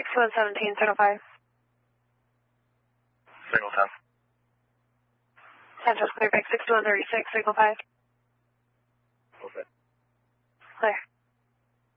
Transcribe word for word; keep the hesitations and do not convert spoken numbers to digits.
one seventeen, signal five. Signal ten. Santos clear back six one thirty-six, signal five.